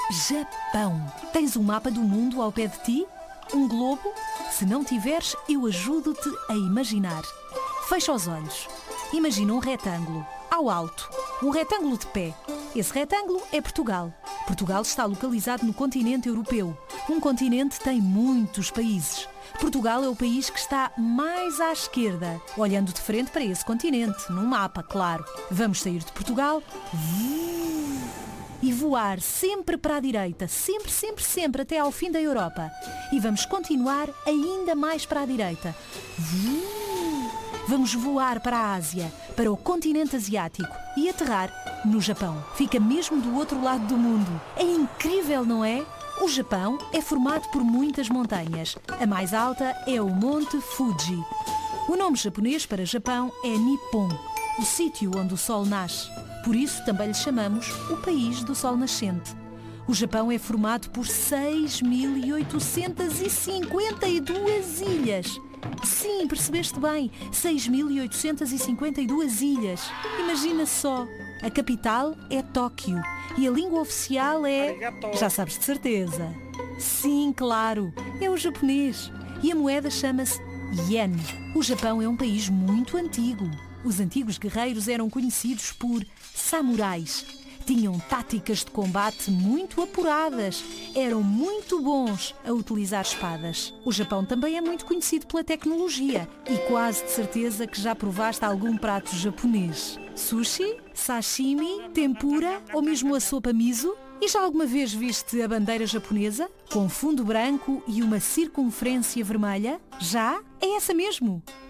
Japão. Tens um mapa do mundo ao pé de ti? Um globo? Se não tiveres, eu ajudo-te a imaginar. Fecha os olhos. Imagina um retângulo, ao alto. Um retângulo de pé. Esse retângulo é Portugal. Portugal está localizado no continente europeu. Um continente tem muitos países. Portugal é o país que está mais à esquerda, olhando de frente para esse continente, num mapa, claro. Vamos sair de Portugal e voar sempre para a direita, sempre, até ao fim da Europa. E vamos continuar ainda mais para a direita. Vamos voar para a Ásia, para o continente asiático e aterrar no Japão. Fica mesmo do outro lado do mundo. É incrível, não é? O Japão é formado por muitas montanhas. A mais alta é o Monte Fuji. O nome japonês para Japão é Nippon, o sítio onde o sol nasce. Por isso também lhe chamamos o país do sol nascente. O Japão é formado por 6.852 ilhas. Sim, percebeste bem, 6.852 ilhas. Imagina só. A capital é Tóquio e a língua oficial é... Já sabes de certeza. Sim, claro, é o japonês. E a moeda chama-se Yen. O Japão é um país muito antigo. Os antigos guerreiros eram conhecidos por samurais. Tinham táticas de combate muito apuradas. Eram muito bons a utilizar espadas. O Japão também é muito conhecido pela tecnologia e quase de certeza que já provaste algum prato japonês. Sushi, sashimi, tempura ou mesmo a sopa miso? E já alguma vez viste a bandeira japonesa? Com fundo branco e uma circunferência vermelha? Já? É essa mesmo!